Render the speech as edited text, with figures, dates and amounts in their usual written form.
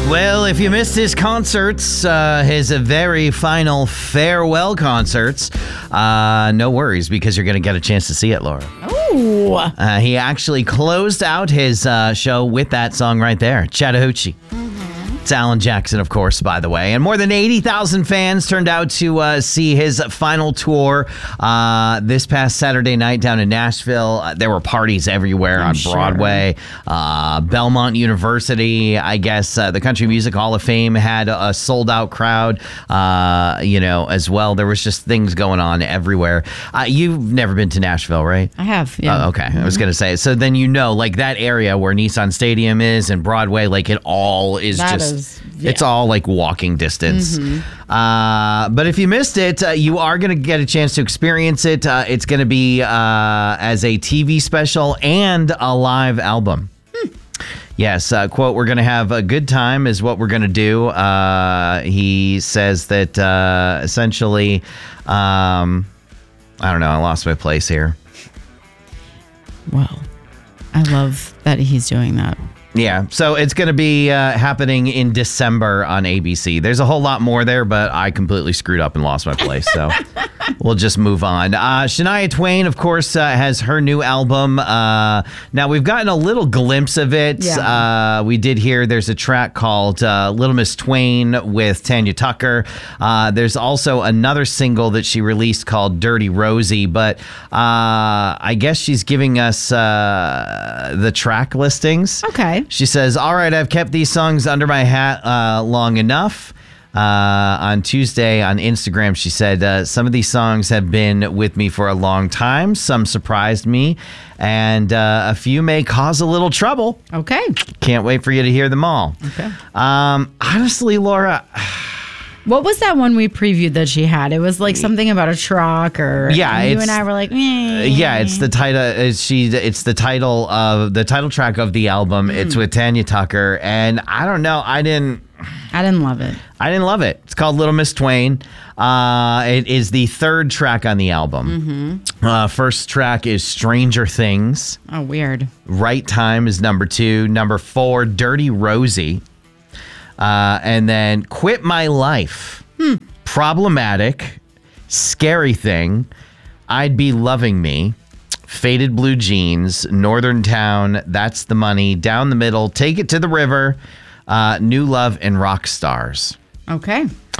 Well, if you missed his concerts, his very final farewell concerts, no worries because you're going to get a chance to see it, Laura. Oh. He actually closed out his show with that song right there, Chattahoochee. It's Alan Jackson, of course, by the way. And more than 80,000 fans turned out to see his final tour this past Saturday night down in Nashville. There were parties everywhere on Broadway. Belmont University, I guess, the Country Music Hall of Fame had a sold-out crowd, as well. There was just things going on everywhere. You've never been to Nashville, right? I have, yeah. Okay, I was going to say. So then like that area where Nissan Stadium is and Broadway, like it all is it's all like walking distance. But if you missed it, you are going to get a chance to experience it. It's going to be as a TV special and a live album. Yes, quote, we're going to have a good time is what we're going to do. He says that essentially, I don't know, I lost my place here. Well, I love that he's doing that. Yeah, so it's going to be happening in December on ABC. There's a whole lot more there, but I completely screwed up and lost my place, so we'll just move on. Shania Twain, of course, has her new album. Now, we've gotten a little glimpse of it. Yeah. We did hear there's a track called Little Miss Twain with Tanya Tucker. There's also another single that she released called Dirty Rosie, but I guess she's giving us the track listings. Okay. She says, all right, I've kept these songs under my hat long enough. On Tuesday on Instagram, she said, some of these songs have been with me for a long time. Some surprised me, and a few may cause a little trouble. Okay. Can't wait for you to hear them all. Okay. Honestly, Laura... What was that one we previewed that she had? It was like something about a truck, or you and I were like, yeah, it's the title. It's the title of the title track of the album. It's with Tanya Tucker, and I don't know. I didn't love it. I didn't love it. It's called Little Miss Twain. It is the third track on the album. First track is Stranger Things. Oh, weird. Right Time is number 2. Number 4, Dirty Rosie. And then Quit My Life, Problematic, Scary Thing, I'd Be Loving Me, Faded Blue Jeans, Northern Town, That's the Money, Down the Middle, Take It to the River, New Love, and Rock Stars. Okay.